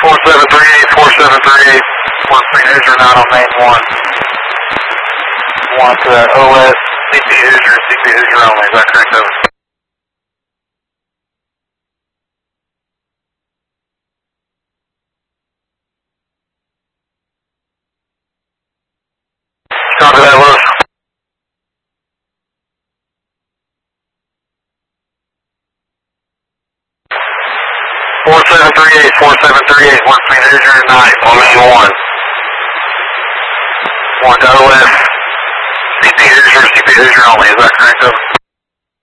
4738, 1 Hoosier, not on main 1. Want OS, CP Hoosier only, is that correct? Over. Copy that, Lewis. Four seven three eight, 1 Hoosier, 9, on main 1. Want OS, CP Hoosier only, is that correct? Over.